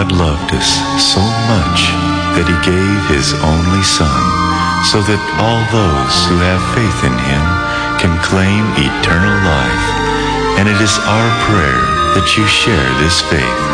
God loved us so much that he gave his only Son, so that all those who have faith in him can claim eternal life. And it is our prayer that you share this faith.